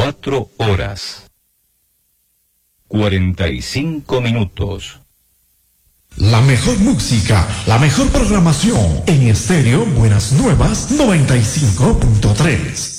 4 horas 45 minutos. La mejor música, la mejor programación en estéreo Buenas Nuevas 95.3.